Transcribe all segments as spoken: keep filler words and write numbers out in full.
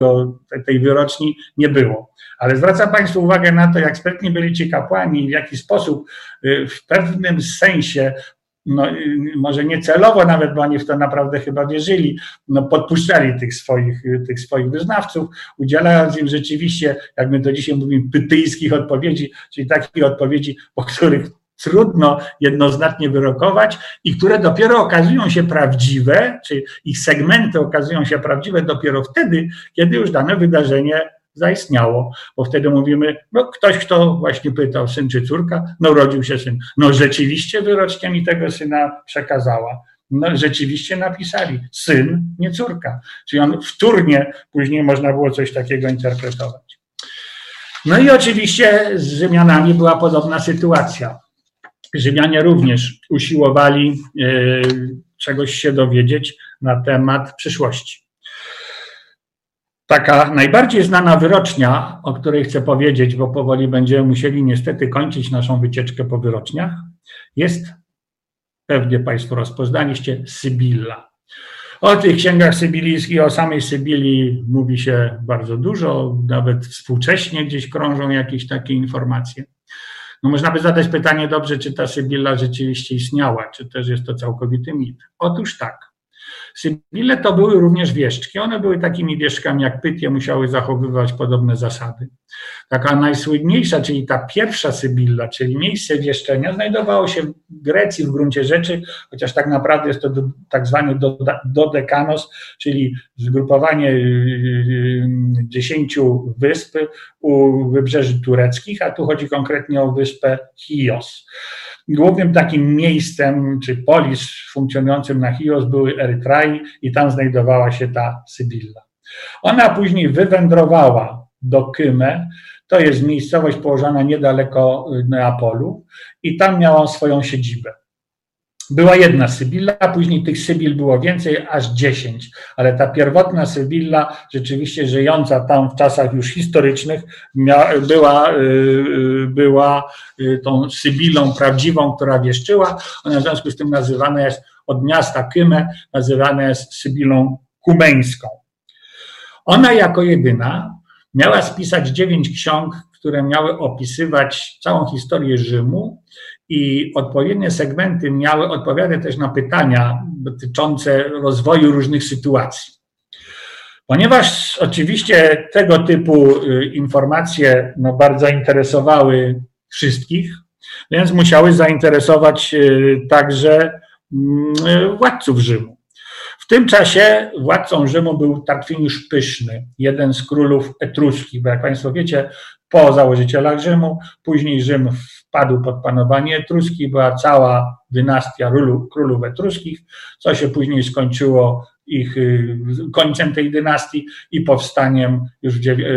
tej wyroczni nie było. Ale zwracam Państwu uwagę na to, jak sprytni byli ci kapłani i w jaki sposób w pewnym sensie, no, może nie celowo nawet, bo oni w to naprawdę chyba wierzyli, no, podpuszczali tych swoich, tych swoich wyznawców, udzielając im rzeczywiście, jak my to dzisiaj mówimy, pytyjskich odpowiedzi, czyli takich odpowiedzi, po których trudno jednoznacznie wyrokować i które dopiero okazują się prawdziwe, czy ich segmenty okazują się prawdziwe dopiero wtedy, kiedy już dane wydarzenie zaistniało, bo wtedy mówimy, no ktoś, kto właśnie pytał, syn czy córka, no urodził się syn. No rzeczywiście wyrocznia mi tego syna przekazała. No rzeczywiście napisali, syn, nie córka. Czyli on wtórnie później można było coś takiego interpretować. No i oczywiście z Rzymianami była podobna sytuacja. Rzymianie również usiłowali y, czegoś się dowiedzieć na temat przyszłości. Taka najbardziej znana wyrocznia, o której chcę powiedzieć, bo powoli będziemy musieli niestety kończyć naszą wycieczkę po wyroczniach, jest, pewnie Państwo rozpoznaliście, Sybilla. O tych księgach sybilijskich, o samej Sybilii mówi się bardzo dużo, nawet współcześnie gdzieś krążą jakieś takie informacje. No można by zadać pytanie, dobrze, czy ta Sybilla rzeczywiście istniała, czy też jest to całkowity mit. Otóż tak. Sybille to były również wieszczki. One były takimi wieszczkami jak Pytie, musiały zachowywać podobne zasady. Taka najsłynniejsza, czyli ta pierwsza Sybilla, czyli miejsce wieszczenia, znajdowało się w Grecji w gruncie rzeczy, chociaż tak naprawdę jest to do, tak zwany dodekanos, czyli zgrupowanie dziesięciu wysp u wybrzeży tureckich, a tu chodzi konkretnie o wyspę Chios. Głównym takim miejscem, czy polis funkcjonującym na Chios były Erytrai i tam znajdowała się ta Sybilla. Ona później wywędrowała do Kyme, to jest miejscowość położona niedaleko Neapolu i tam miała swoją siedzibę. Była jedna Sybilla, a później tych Sybil było więcej, aż dziesięć, ale ta pierwotna Sybilla, rzeczywiście żyjąca tam w czasach już historycznych, była, była tą Sybilą prawdziwą, która wieszczyła. Ona w związku z tym nazywana jest od miasta Kyme, nazywana jest Sybilą kumeńską. Ona jako jedyna miała spisać dziewięć ksiąg, które miały opisywać całą historię Rzymu i odpowiednie segmenty miały odpowiadać też na pytania dotyczące rozwoju różnych sytuacji. Ponieważ oczywiście tego typu informacje no, bardzo interesowały wszystkich, więc musiały zainteresować także władców Rzymu. W tym czasie władcą Rzymu był Tarkwiniusz Pyszny, jeden z królów etruskich, bo jak Państwo wiecie, po założycielach Rzymu, później Rzym wpadł pod panowanie etruskich, była cała dynastia królów etruskich, co się później skończyło ich końcem tej dynastii i powstaniem już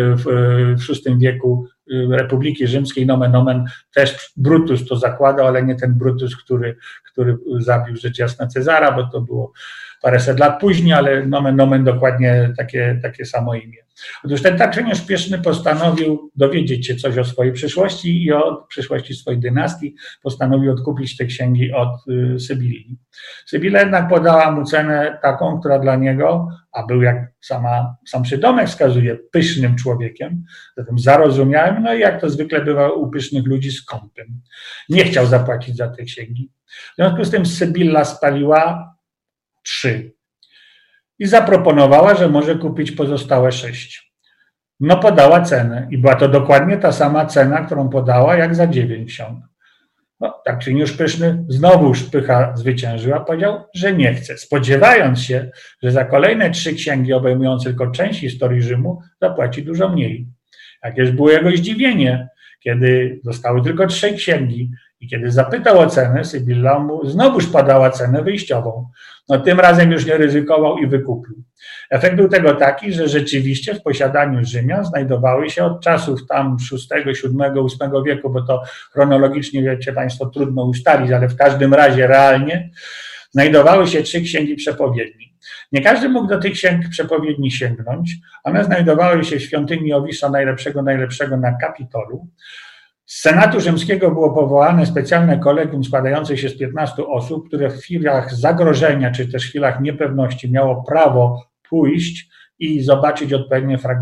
w szóstym wieku Republiki Rzymskiej, nomen omen, też Brutus to zakładał, ale nie ten Brutus, który, który zabił rzecz jasna Cezara, bo to było paręset lat później, ale nomen omen dokładnie takie, takie samo imię. Otóż ten Tarkwiniusz Pyszny postanowił dowiedzieć się coś o swojej przyszłości i o przyszłości swojej dynastii. Postanowił odkupić te księgi od y, Sybilii. Sybilla jednak podała mu cenę taką, która dla niego, a był jak sama, sam przydomek wskazuje, pysznym człowiekiem, zatem zarozumiałym, no i jak to zwykle bywa u pysznych ludzi, skąpym. Nie chciał zapłacić za te księgi. W związku z tym Sybilla spaliła trzy. I zaproponowała, że może kupić pozostałe sześć. No podała cenę i była to dokładnie ta sama cena, którą podała jak za dziewięć ksiąg. No, Tarkwiniusz Pyszny znowu pycha zwyciężyła, powiedział, że nie chce, spodziewając się, że za kolejne trzy księgi obejmujące tylko część historii Rzymu zapłaci dużo mniej. Jakież było jego zdziwienie, kiedy zostały tylko trzy księgi i kiedy zapytał o cenę, Sybilla mu znowuż podała cenę wyjściową. No tym razem już nie ryzykował i wykupił. Efekt był tego taki, że rzeczywiście w posiadaniu Rzymian znajdowały się od czasów tam szóstego, siódmego, ósmego wieku, bo to chronologicznie, wiecie Państwo, trudno ustalić, ale w każdym razie realnie znajdowały się trzy księgi przepowiedni. Nie każdy mógł do tych księg przepowiedni sięgnąć. One znajdowały się w świątyni Owisza Najlepszego, Najlepszego na Kapitolu. Z Senatu Rzymskiego było powołane specjalne kolegium składające się z piętnastu osób, które w chwilach zagrożenia czy też w chwilach niepewności miało prawo pójść i zobaczyć odpowiednie fragmenty